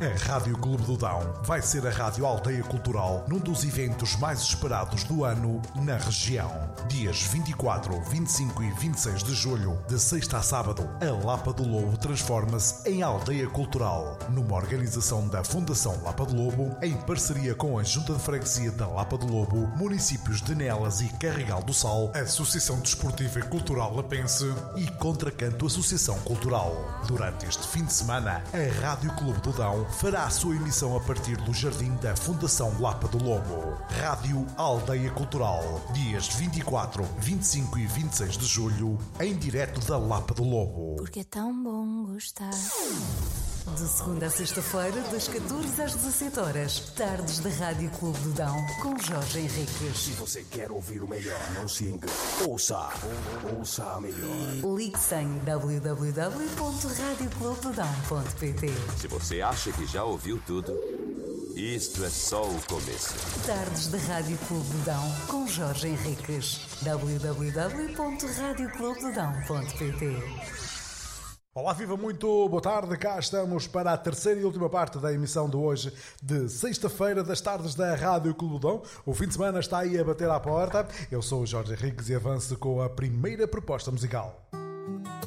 A Rádio Clube do Dão vai ser a Rádio Aldeia Cultural num dos eventos mais esperados do ano na região. Dias 24, 25 e 26 de julho, de sexta a sábado, a Lapa do Lobo transforma-se em Aldeia Cultural, numa organização da Fundação Lapa do Lobo, em parceria com a Junta de Freguesia da Lapa do Lobo, municípios de Nelas e Carregal do Sal, Associação Desportiva e Cultural Lapense e Contracanto Associação Cultural. Durante este fim de semana, a Rádio Clube do Dão fará a sua emissão a partir do Jardim da Fundação Lapa do Lobo. Rádio Aldeia Cultural, dias 24, 25 e 26 de julho, em direto da Lapa do Lobo. Porque é tão bom gostar. De segunda a sexta-feira, das 14 às 17 horas, tardes da Rádio Clube do Dão, com Jorge Henriques. Se você quer ouvir o melhor, não se engane. Ouça a melhor. Ligue-se em www.radioclubedodão.pt. Se você acha que já ouviu tudo, isto é só o começo. Tardes da Rádio Clube do Dão, com Jorge Henriques. www.radioclubedodão.pt. Olá, viva, muito boa tarde, cá estamos para a terceira e última parte da emissão de hoje, de sexta-feira, das tardes da Rádio Clube do Dão. O fim de semana está aí a bater à porta. Eu sou o Jorge Henriques e avanço com a primeira proposta musical.